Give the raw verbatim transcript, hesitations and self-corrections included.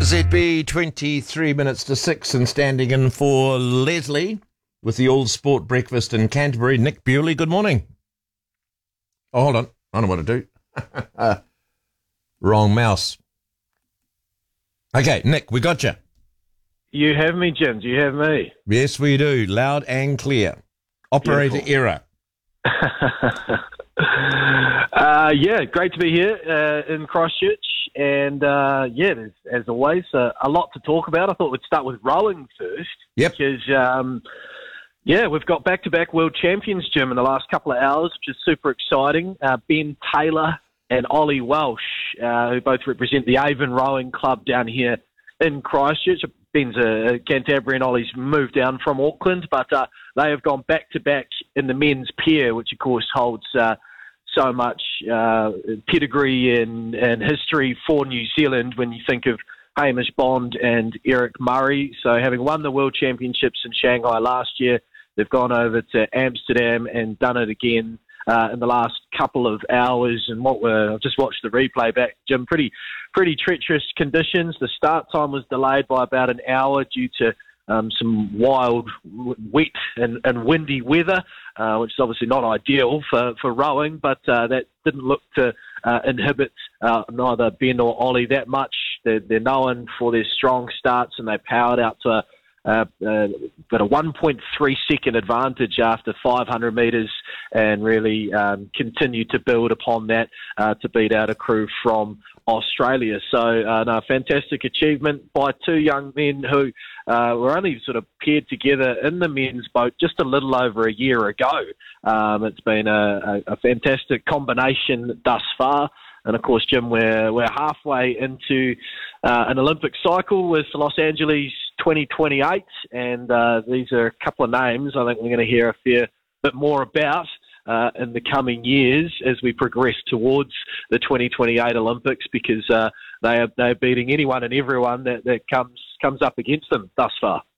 Z B, twenty-three minutes to six, and standing in for Leslie with the All Sport Breakfast in Canterbury, Nick Bewley. Good morning. Oh, hold on. I don't know what to do. Wrong mouse. Okay, Nick, we got you. You have me, Jim. You have me. Yes, we do. Loud and clear. Operator Beautiful. error. uh, yeah, great to be here uh, in Christchurch. And, uh, yeah, there's, as always, uh, a lot to talk about. I thought we'd start with rowing first. Yep. Because, um, yeah, we've got back-to-back world champions, Jim, in the last couple of hours, which is super exciting. Uh, Ben Taylor and Ollie Welsh, uh, who both represent the Avon Rowing Club down here in Christchurch. Ben's a Cantabrian, Ollie's moved down from Auckland, but uh, they have gone back-to-back in the men's pair, which, of course, holds uh, so much uh, pedigree and, and history for New Zealand when you think of Hamish Bond and Eric Murray. So having won the World Championships in Shanghai last year, they've gone over to Amsterdam and done it again uh, in the last couple of hours. And what were, I've just watched the replay back, Jim, pretty pretty treacherous conditions. The start time was delayed by about an hour due to um, some wild, wet and, and windy weather, uh, which is obviously not ideal for, for rowing, but uh, that didn't look to uh, inhibit uh, neither Ben or Ollie that much. They're, they're known for their strong starts, and they powered out to a Uh, uh, got a one point three second advantage after five hundred metres and really um, continued to build upon that uh, to beat out a crew from Australia. So, uh, no, fantastic achievement by two young men who uh, were only sort of paired together in the men's boat just a little over a year ago. Um, it's been a, a, a fantastic combination thus far. And, of course, Jim, we're, we're halfway into uh, an Olympic cycle with Los Angeles twenty twenty-eight, and uh, these are a couple of names I think we're going to hear a fair bit more about uh, in the coming years as we progress towards the twenty twenty-eight Olympics, because uh, they are they're beating anyone and everyone that, that comes comes up against them thus far.